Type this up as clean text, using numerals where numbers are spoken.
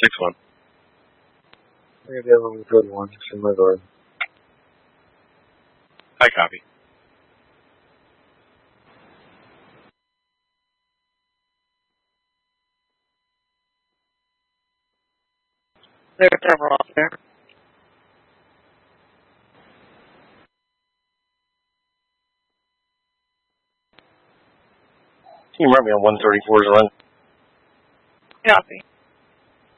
6-1. Maybe I'm on the good one. It's in my guard. I copy. There's several up there. Can you mark me on 134's run? Copy.